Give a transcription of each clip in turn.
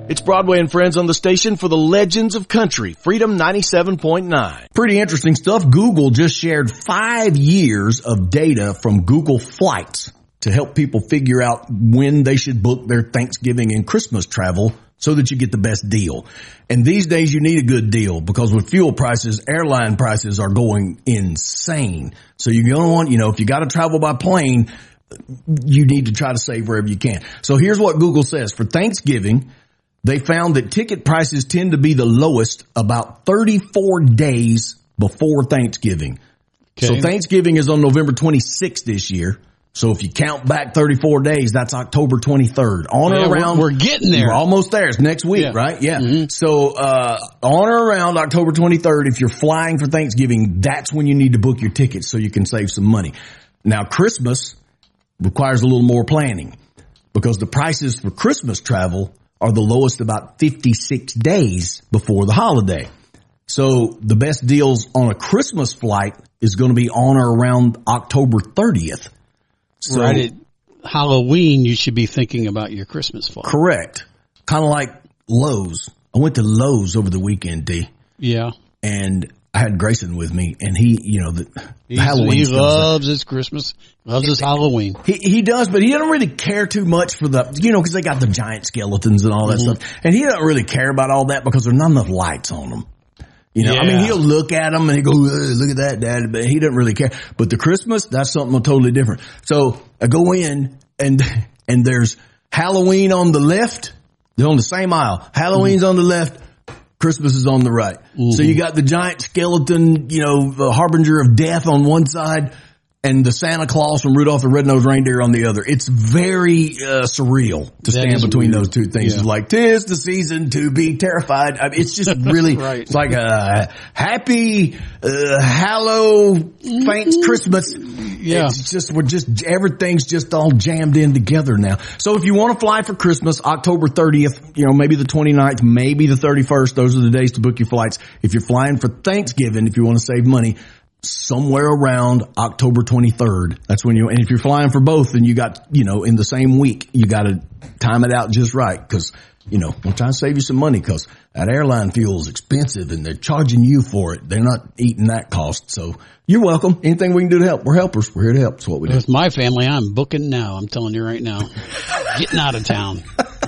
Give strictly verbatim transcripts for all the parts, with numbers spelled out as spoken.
It's Broadway and Friends on the station for the Legends of Country, Freedom ninety-seven point nine. Pretty interesting stuff. Google just shared five years of data from Google Flights to help people figure out when they should book their Thanksgiving and Christmas travel so that you get the best deal. And these days you need a good deal because with fuel prices, airline prices are going insane. So you're going to want, you know, if you got to travel by plane, you need to try to save wherever you can. So here's what Google says. For Thanksgiving, they found that ticket prices tend to be the lowest about thirty-four days before Thanksgiving. Okay. So Thanksgiving is on November twenty-sixth this year. So if you count back thirty-four days, that's October twenty-third. On yeah, or around. We're, we're getting there. We're almost there. It's next week, yeah. right? Yeah. Mm-hmm. So, uh, on or around October twenty-third, if you're flying for Thanksgiving, that's when you need to book your tickets so you can save some money. Now, Christmas requires a little more planning because the prices for Christmas travel are the lowest about fifty-six days before the holiday. So the best deals on a Christmas flight is going to be on or around October thirtieth. So, right at Halloween, you should be thinking about your Christmas flight. Correct. Kind of like Lowe's. I went to Lowe's over the weekend, D. Yeah. And I had Grayson with me, and he, you know, the, the Halloween He stuff, loves his Christmas, loves his Halloween. He he does, but he doesn't really care too much for the, you know, because they got the giant skeletons and all that mm-hmm. stuff. And he doesn't really care about all that because there's not enough lights on them. You know, yeah. I mean, he'll look at them and he go, look at that, Dad, but he doesn't really care. But the Christmas, that's something totally different. So I go in and, and there's Halloween on the left. They're on the same aisle. Halloween's mm-hmm. on the left. Christmas is on the right. Mm-hmm. So you got the giant skeleton, you know, the harbinger of death on one side and the Santa Claus from Rudolph the Red-Nosed Reindeer on the other. It's very uh, surreal to that stand between weird. those two things. Yeah. It's like, 'tis the season to be terrified. I mean, it's just really, right. it's like a happy, uh, Hallow, thanks Christmas. Yeah. It's just, we're just, everything's just all jammed in together now. So if you want to fly for Christmas, October thirtieth, you know, maybe the twenty-ninth, maybe the thirty-first, those are the days to book your flights. If you're flying for Thanksgiving, if you want to save money, somewhere around October twenty-third. That's when you, and if you're flying for both, then you got, you know, in the same week, you got to time it out just right. Cause, you know, we're trying to save you some money cause that airline fuel is expensive and they're charging you for it. They're not eating that cost. So you're welcome. Anything we can do to help. We're helpers. We're here to help. That's what we do. With my family, I'm booking now. I'm telling you right now, getting out of town.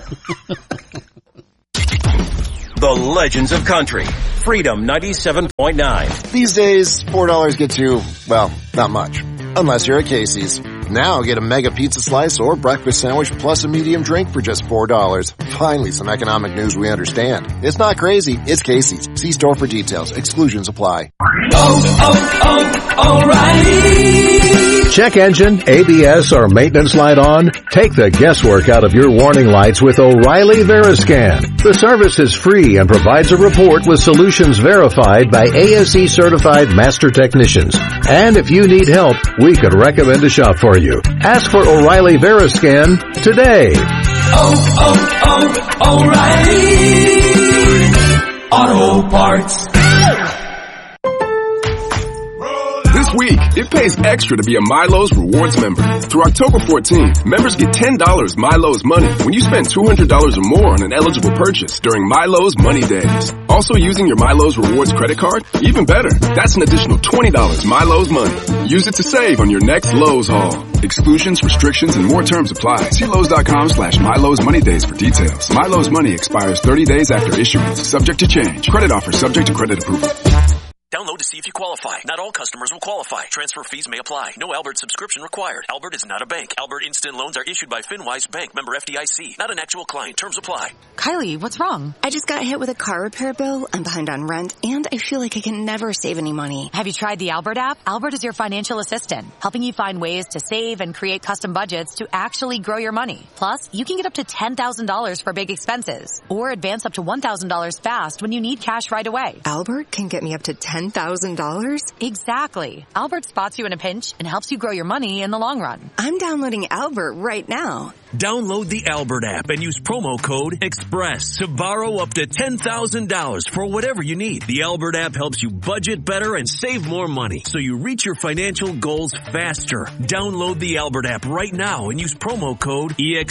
The Legends of Country, Freedom ninety-seven point nine. These days, four dollars gets you, well, not much. Unless you're at Casey's. Now get a mega pizza slice or breakfast sandwich plus a medium drink for just four dollars. Finally, some economic news we understand. It's not crazy. It's Casey's. See store for details. Exclusions apply. Oh, oh, oh, O'Reilly! Check engine, A B S, or maintenance light on? Take the guesswork out of your warning lights with O'Reilly Veriscan. The service is free and provides a report with solutions verified by A S E certified master technicians. And if you need help, we could recommend a shop for you. Ask for O'Reilly Veriscan today. Oh, oh, oh, O'Reilly Auto Parts. This week, it pays extra to be a Milo's Rewards member. Through October fourteenth, members get ten dollars Milo's money when you spend two hundred dollars or more on an eligible purchase during Milo's Money Days. Also using your Milo's Rewards credit card? Even better, that's an additional twenty dollars Milo's money. Use it to save on your next Lowe's haul. Exclusions, restrictions, and more terms apply. See Lowe's.com slash Milo's Money Days for details. Milo's money expires thirty days after issuance. Subject to change. Credit offer subject to credit approval. Download to see if you qualify. Not all customers will qualify. Transfer fees may apply. No Albert subscription required. Albert is not a bank. Albert Instant Loans are issued by FinWise Bank, member F D I C. Not an actual client. Terms apply. Kylie, what's wrong? I just got hit with a car repair bill. I'm behind on rent, and I feel like I can never save any money. Have you tried the Albert app? Albert is your financial assistant, helping you find ways to save and create custom budgets to actually grow your money. Plus, you can get up to ten thousand dollars for big expenses, or advance up to one thousand dollars fast when you need cash right away. Albert can get me up to ten thousand dollars? Exactly. Albert spots you in a pinch and helps you grow your money in the long run. I'm downloading Albert right now. Download the Albert app and use promo code EXPRESS to borrow up to ten thousand dollars for whatever you need. The Albert app helps you budget better and save more money so you reach your financial goals faster. Download the Albert app right now and use promo code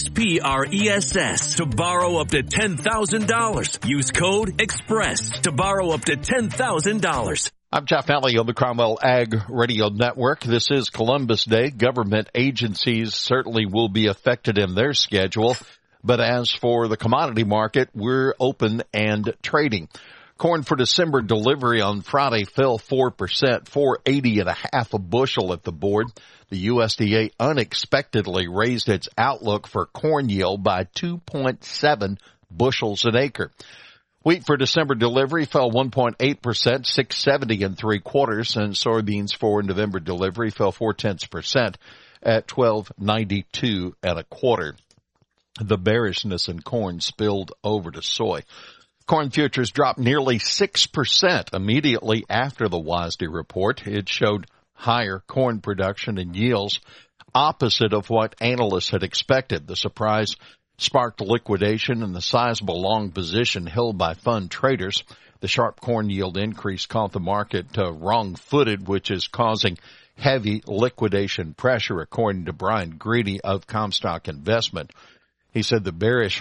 EXPRESS to borrow up to ten thousand dollars. Use code EXPRESS to borrow up to ten thousand dollars. I'm Jeff Alley on the Cromwell Ag Radio Network. This is Columbus Day. Government agencies certainly will be affected in their schedule. But as for the commodity market, we're open and trading. Corn for December delivery on Friday fell four percent, four eighty and a half a bushel at the board. The U S D A unexpectedly raised its outlook for corn yield by two point seven bushels an acre. Wheat for December delivery fell one point eight percent, six seventy and three quarters, and soybeans for November delivery fell four tenths percent at twelve ninety-two and a quarter. The bearishness in corn spilled over to soy. Corn futures dropped nearly six percent immediately after the W A S D report. It showed higher corn production and yields, opposite of what analysts had expected. The surprise sparked liquidation in the sizable long position held by fund traders. The sharp corn yield increase caught the market uh, wrong-footed, which is causing heavy liquidation pressure, according to Brian Greedy of Comstock Investment. He said the bearish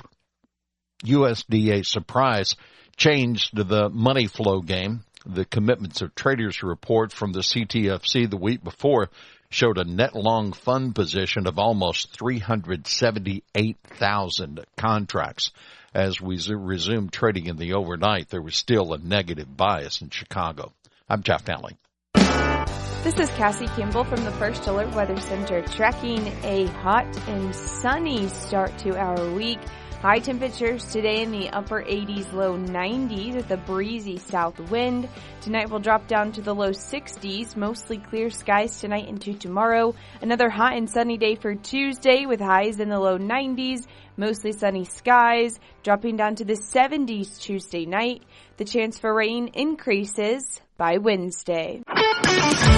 U S D A surprise changed the money flow game. The commitments of traders report from the C T F C the week before showed a net long fund position of almost three hundred seventy-eight thousand contracts. As we resumed trading in the overnight, there was still a negative bias in Chicago. I'm Jeff Alley. This is Cassie Kimball from the First Alert Weather Center, tracking a hot and sunny start to our week. High temperatures today in the upper eighties, low nineties with a breezy south wind. Tonight will drop down to the low sixties, mostly clear skies tonight into tomorrow. Another hot and sunny day for Tuesday with highs in the low nineties, mostly sunny skies, dropping down to the seventies Tuesday night. The chance for rain increases by Wednesday.